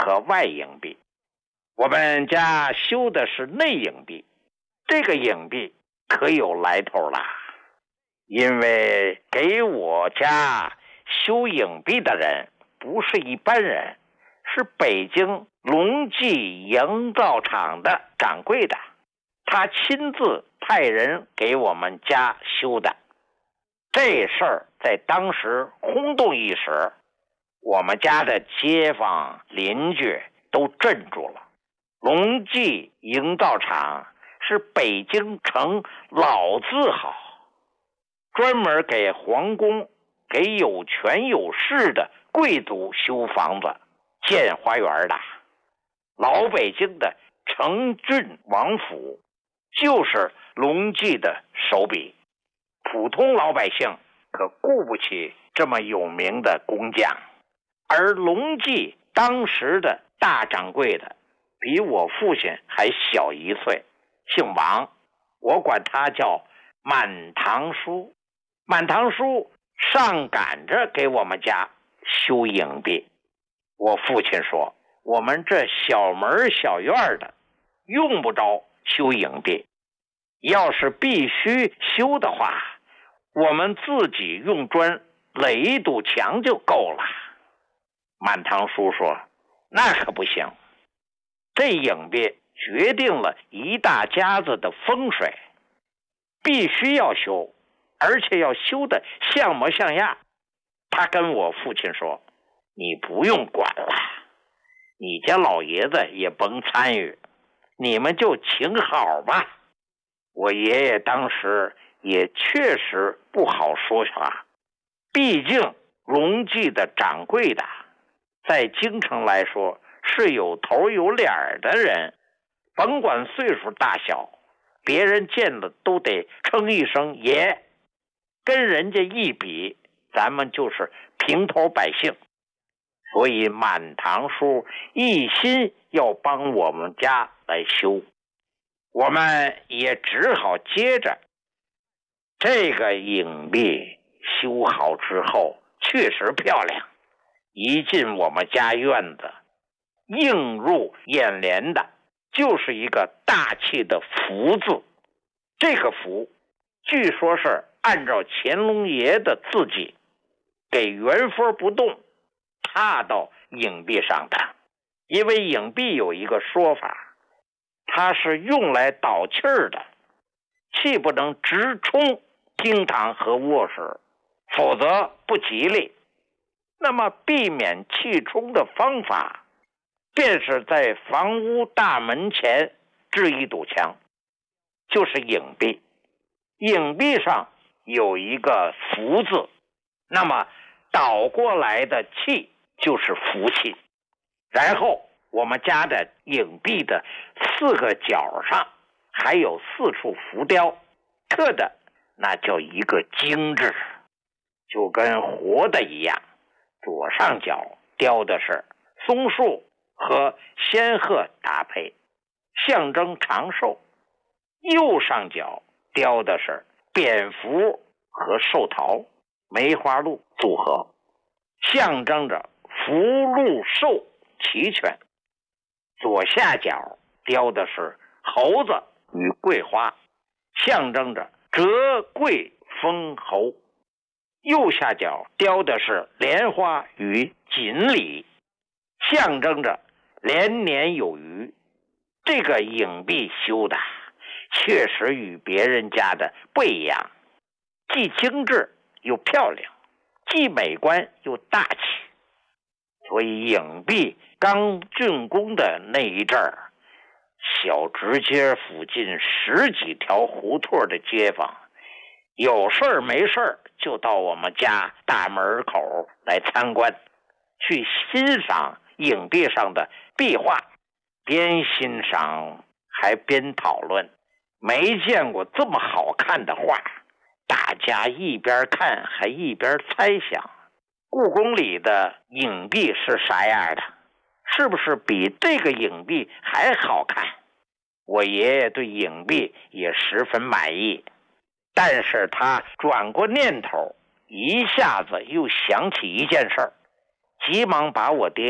和外硬币。我们家修的是内硬币，这个硬币可有来头了，因为给我家修硬币的人不是一般人，是北京隆记营造厂的掌柜的，他亲自派人给我们家修的。这事儿在当时轰动一时，我们家的街坊邻居都镇住了。隆记营造厂是北京城老字号，专门给皇宫、给有权有势的贵族修房子、建花园的。老北京的承郡王府就是隆记的手笔，普通老百姓可顾不起这么有名的工匠。而隆记当时的大掌柜的比我父亲还小1岁，姓王，我管他叫满堂叔。满堂叔上赶着给我们家修硬币。我父亲说，我们这小门小院的用不着修硬币，要是必须修的话，我们自己用砖垒一堵墙就够了。满堂叔说，那可不行，这硬币决定了一大家子的风水，必须要修，而且要修的像模像样。他跟我父亲说，你不用管了，你家老爷子也甭参与，你们就请好吧。我爷爷当时也确实不好说啥，毕竟隆记的掌柜的在京城来说是有头有脸的人，甭管岁数大小，别人见了都得称一声爷，跟人家一比，咱们就是平头百姓。所以满堂叔一心要帮我们家来修，我们也只好接着。这个硬币修好之后确实漂亮，一进我们家院子，映入眼帘的就是一个大气的福字。这个福据说是按照乾隆爷的字迹给原封不动踏到硬币上的。因为硬币有一个说法，它是用来导气儿的，气不能直冲厅堂和卧室，否则不吉利。那么避免气冲的方法，便是在房屋大门前置一堵墙，就是硬币。硬币上有一个福字，那么倒过来的气就是福气。然后我们家的硬币的4个角上还有4处浮雕，刻的那叫一个精致，就跟活的一样。左上角雕的是松树和仙鹤搭配，象征长寿；右上角雕的是蝙蝠和寿桃、梅花鹿组合，象征着福禄寿齐全。左下角雕的是猴子与桂花，象征着折桂丰侯。右下角雕的是莲花与锦鲤，象征着连年有余。这个硬币修的确实与别人家的不一样，既精致又漂亮，既美观又大气。所以硬币刚竣工的那一阵儿，小直街附近10几条胡同的街坊有事儿没事儿就到我们家大门口来参观，去欣赏硬币上的壁画，边欣赏还边讨论。没见过这么好看的画，大家一边看还一边猜想，故宫里的硬币是啥样的，是不是比这个硬币还好看？我爷爷对硬币也十分满意，但是他转过念头，一下子又想起一件事儿，急忙把我爹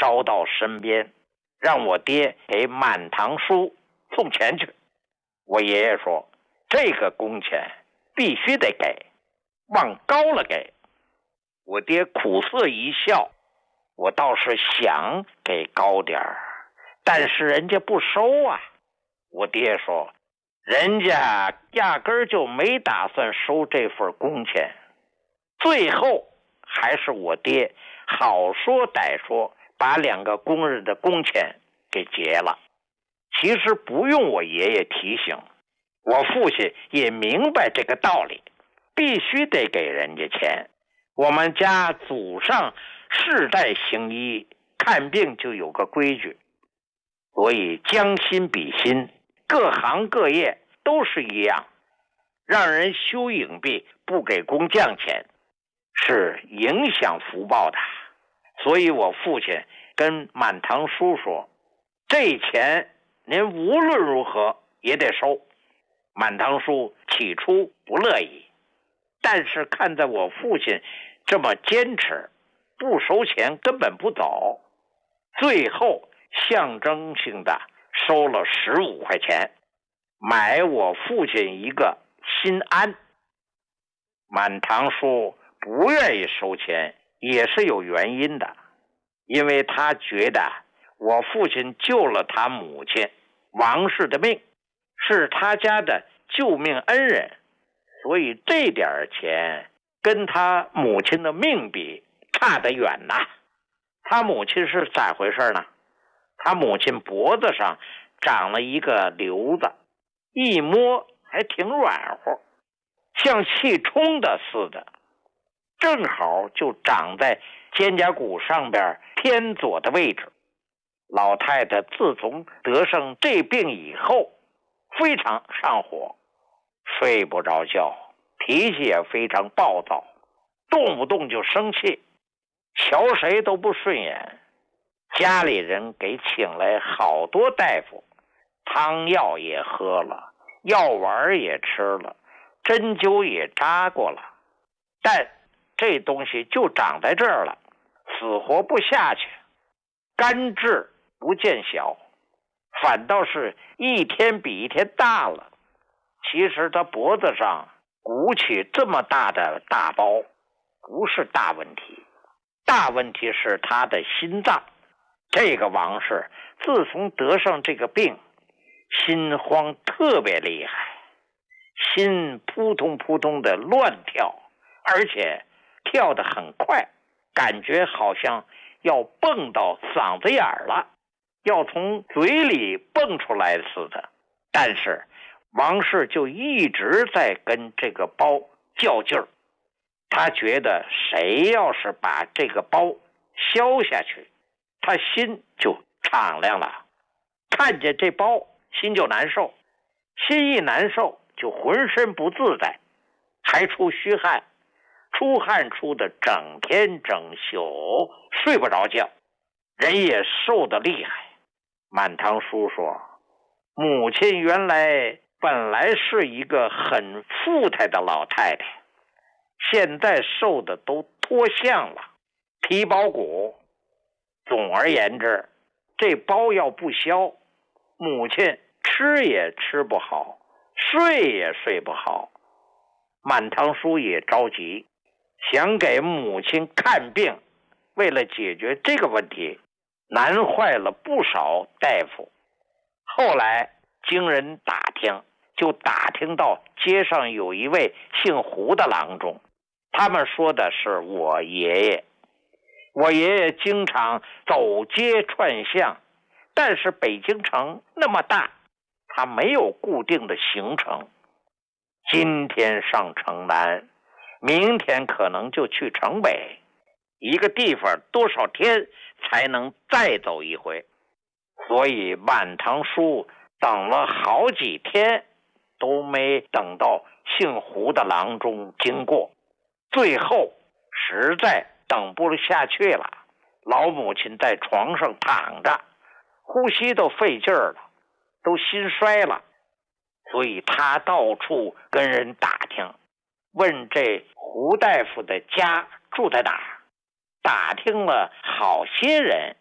招到身边，让我爹给满堂叔送钱去。我爷爷说，这个工钱必须得给，往高了给。我爹苦涩一笑，我倒是想给高点儿，但是人家不收啊。我爹说，人家压根儿就没打算收这份工钱。最后还是我爹好说歹说，把2个工人的工钱给结了。其实不用我爷爷提醒，我父亲也明白这个道理，必须得给人家钱。我们家祖上世代行医，看病就有个规矩，所以将心比心，各行各业都是一样。让人修影壁不给工匠钱，是影响福报的。所以我父亲跟满堂叔说，这钱您无论如何也得收。满堂叔起初不乐意，但是看在我父亲这么坚持，不收钱根本不走，最后象征性的收了15块钱，买我父亲一个心安。满堂叔不愿意收钱也是有原因的，因为他觉得我父亲救了他母亲王氏的命，是他家的救命恩人，所以这点钱跟他母亲的命比差得远呐。他母亲是咋回事呢？他母亲脖子上长了一个瘤子，一摸还挺软和，像气冲的似的，正好就长在肩胛骨上边偏左的位置。老太太自从得上这病以后，非常上火，睡不着觉，脾气也非常暴躁，动不动就生气，瞧谁都不顺眼。家里人给请来好多大夫，汤药也喝了，药丸也吃了，针灸也扎过了，但这东西就长在这儿了，死活不下去，肝治不见小，反倒是一天比一天大了。其实他脖子上鼓起这么大的大包不是大问题，大问题是他的心脏。这个王氏自从得上这个病，心慌特别厉害，心扑通扑通的乱跳，而且跳得很快，感觉好像要蹦到嗓子眼儿了，要从嘴里蹦出来似的。但是王氏就一直在跟这个包较劲儿，他觉得谁要是把这个包消下去，他心就敞亮了，看见这包心就难受，心一难受就浑身不自在，还出虚汗，出汗出的整天整宿睡不着觉，人也瘦得厉害。满堂叔说，母亲原来本来是一个很富态的老太太，现在瘦的都脱相了，皮包骨。总而言之，这包要不消，母亲吃也吃不好，睡也睡不好。满堂叔也着急，想给母亲看病，为了解决这个问题，难坏了不少大夫。后来经人打听，就打听到街上有一位姓胡的郎中，他们说的是我爷爷。我爷爷经常走街串巷，但是北京城那么大，他没有固定的行程。今天上城南，明天可能就去城北，一个地方多少天才能再走一回。所以满堂叔等了好几天都没等到姓胡的郎中经过，最后实在等不下去了，老母亲在床上躺着，呼吸都费劲儿了，都心衰了，所以他到处跟人打听，问这胡大夫的家住在哪儿。打听了好些人，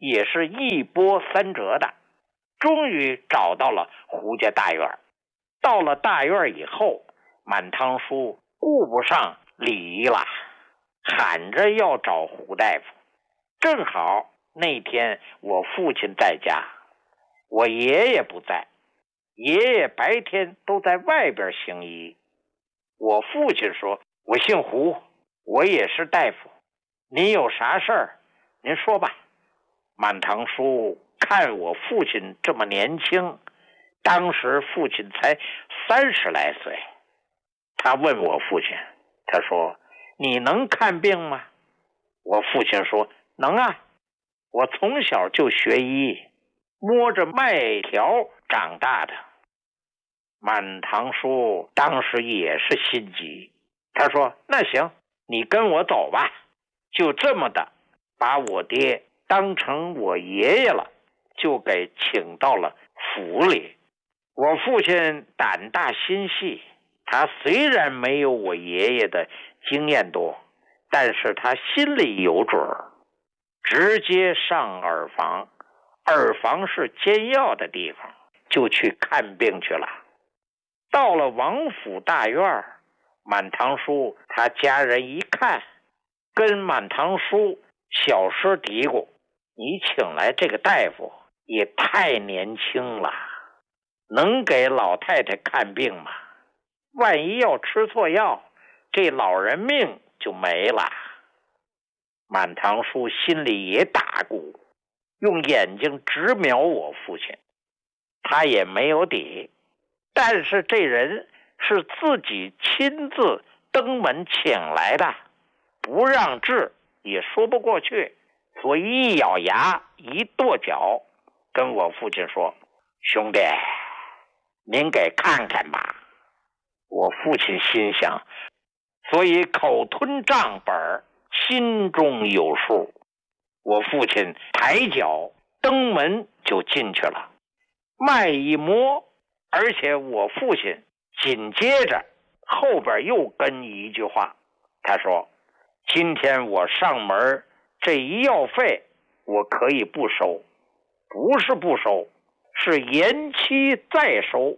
也是一波三折的，终于找到了胡家大院。到了大院以后，满堂叔顾不上礼仪了，喊着要找胡大夫。正好那天我父亲在家，我爷爷不在，爷爷白天都在外边行医。我父亲说，我姓胡，我也是大夫，您有啥事儿您说吧。满堂叔看我父亲这么年轻，当时父亲才30来岁，他问我父亲，他说，你能看病吗？我父亲说，能啊，我从小就学医，摸着麦条长大的。满堂叔当时也是心急，他说，那行，你跟我走吧。就这么的把我爹当成我爷爷了，就给请到了府里。我父亲胆大心细，他虽然没有我爷爷的经验多，但是他心里有准儿，直接上耳房，耳房是煎药的地方，就去看病去了。到了王府大院，满堂叔他家人一看，跟满堂叔小声嘀咕，你请来这个大夫也太年轻了，能给老太太看病吗？万一要吃错药，这老人命就没了。满堂叔心里也打鼓，用眼睛直瞄我父亲，他也没有底，但是这人是自己亲自登门请来的，不让治也说不过去，所以一咬牙一跺脚，跟我父亲说，兄弟，您给看看吧。我父亲心想，所以口吞账本，心中有数。我父亲抬脚登门就进去了，脉一摸，而且我父亲紧接着后边又跟一句话，他说，今天我上门这医药费我可以不收，不是不收，是延期再收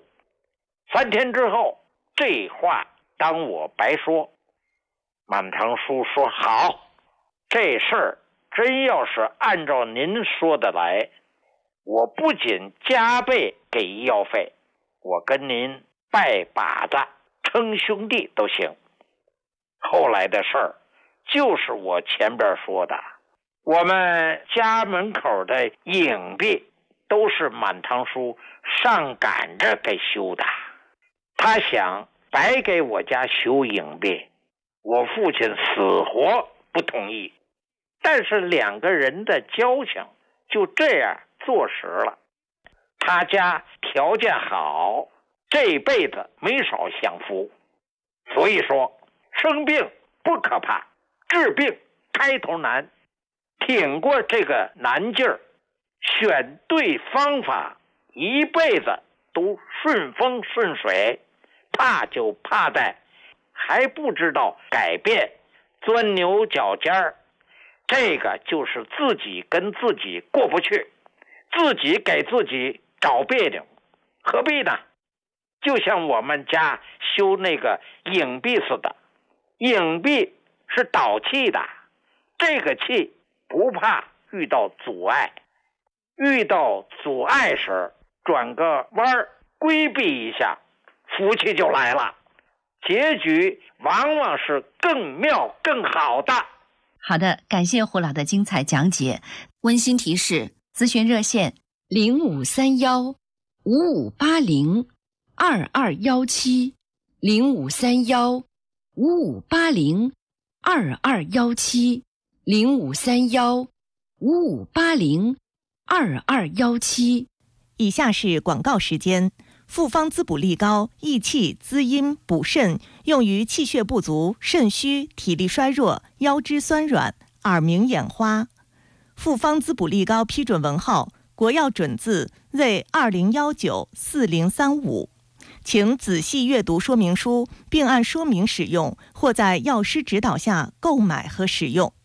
，3天之后这话当我白说。满堂叔说，好，这事儿真要是按照您说的来，我不仅加倍给医药费，我跟您拜把子称兄弟都行。后来的事儿就是我前边说的，我们家门口的影壁都是满堂叔上赶着给修的，他想白给我家修影壁，我父亲死活不同意，但是2个人的交情就这样坐实了。他家条件好，这辈子没少享福，所以说生病不可怕，治病开头难，挺过这个难劲儿，选对方法，一辈子都顺风顺水。怕就怕在还不知道改变，钻牛角尖儿，这个就是自己跟自己过不去，自己给自己找别扭，何必呢？就像我们家修那个影壁似的，影壁是导气的，这个气不怕遇到阻碍，遇到阻碍时转个弯儿规避一下，福气就来了，结局往往是更妙更好的。 好的，感谢胡老的精彩讲解。温馨提示，咨询热线0531-5580-2217 0531-5580-2217 0531-5580-2217。 以下是广告时间。复方滋补力高，益气滋阴补肾，用于气血不足、肾虚、体力衰弱、腰肢酸软、耳鸣眼花。复方滋补力高批准文号：国药准字Z20194035。请仔细阅读说明书，并按说明使用，或在药师指导下购买和使用。